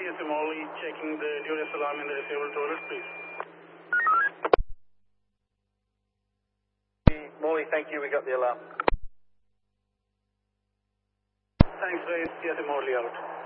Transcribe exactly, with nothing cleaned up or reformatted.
T S M Morley checking the D O S alarm in the disabled toilet, please. Morley, thank you, we got the alarm. Thanks, guys. T S M Morley out.